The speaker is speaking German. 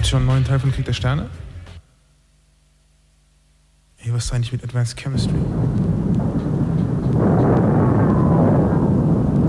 Gibt es schon einen neuen Teil von Krieg der Sterne? Ey, was ist eigentlich mit Advanced Chemistry?